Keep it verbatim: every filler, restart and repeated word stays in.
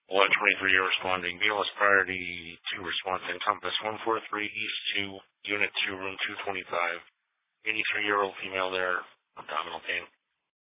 one twenty-three, you're responding. B L S priority two response Encompass one forty-three East two, Unit two, Room two twenty-five. eighty-three-year-old female there, abdominal pain.